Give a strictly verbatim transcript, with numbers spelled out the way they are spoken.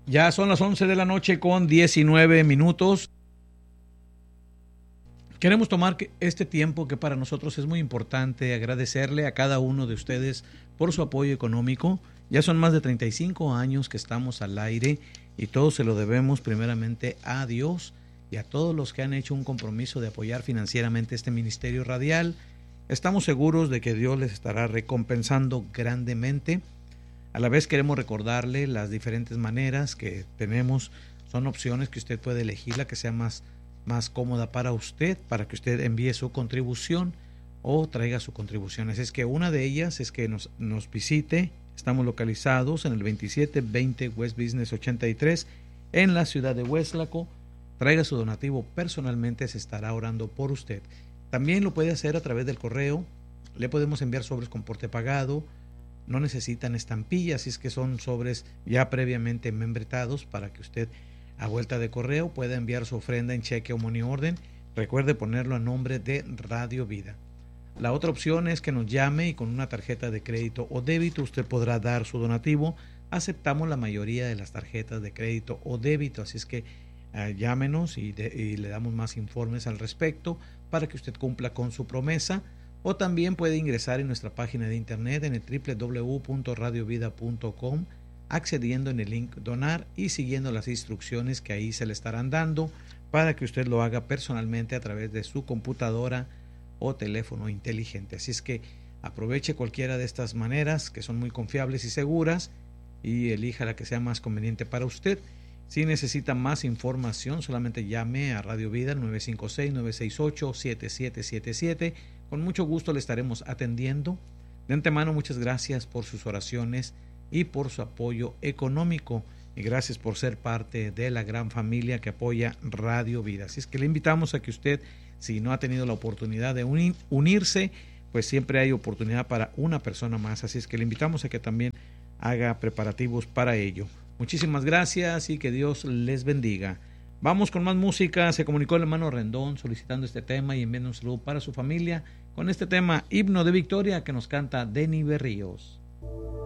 Ya son las once de la noche con diecinueve minutos. Queremos tomar este tiempo que para nosotros es muy importante, agradecerle a cada uno de ustedes por su apoyo económico. Ya son más de treinta y cinco años que estamos al aire y todo se lo debemos primeramente a Dios y a todos los que han hecho un compromiso de apoyar financieramente este ministerio radial. Estamos seguros de que Dios les estará recompensando grandemente. A la vez queremos recordarle las diferentes maneras que tenemos. Son opciones que usted puede elegir, la que sea más, más cómoda para usted, para que usted envíe su contribución o traiga su contribución. Así es que una de ellas es que nos, nos visite. Estamos localizados en el veintisiete veinte West Business ochenta y tres en la ciudad de Weslaco. Traiga su donativo personalmente, se estará orando por usted. También lo puede hacer a través del correo. Le podemos enviar sobres con porte pagado. No necesitan estampillas, así es que son sobres ya previamente membretados para que usted a vuelta de correo pueda enviar su ofrenda en cheque o money order. Recuerde ponerlo a nombre de Radio Vida. La otra opción es que nos llame y con una tarjeta de crédito o débito usted podrá dar su donativo. Aceptamos la mayoría de las tarjetas de crédito o débito, así es que uh, llámenos y, de, y le damos más informes al respecto para que usted cumpla con su promesa. O también puede ingresar en nuestra página de internet en el doble u doble u doble u punto radio vida punto com, accediendo en el link donar y siguiendo las instrucciones que ahí se le estarán dando para que usted lo haga personalmente a través de su computadora o teléfono inteligente. Así es que aproveche cualquiera de estas maneras que son muy confiables y seguras y elija la que sea más conveniente para usted. Si necesita más información, solamente llame a Radio Vida nueve cinco seis, nueve seis ocho, siete siete siete siete. Con mucho gusto le estaremos atendiendo. De antemano, muchas gracias por sus oraciones y por su apoyo económico. Y gracias por ser parte de la gran familia que apoya Radio Vida. Así es que le invitamos a que usted, si no ha tenido la oportunidad de uni- unirse, pues siempre hay oportunidad para una persona más. Así es que le invitamos a que también haga preparativos para ello. Muchísimas gracias y que Dios les bendiga. Vamos con más música. Se comunicó el hermano Rendón solicitando este tema y enviando un saludo para su familia con este tema, Himno de Victoria, que nos canta Denny Berríos.